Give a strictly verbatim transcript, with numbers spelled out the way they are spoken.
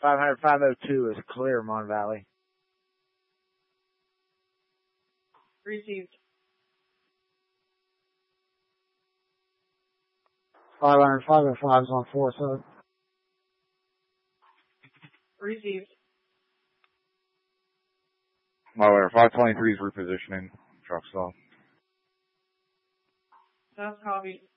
five hundred, five oh two is clear, Mon Valley. Received. five hundred, five oh five is on four, so. Received. Moderator, five twenty-three is repositioning. Truck stop. That's copied.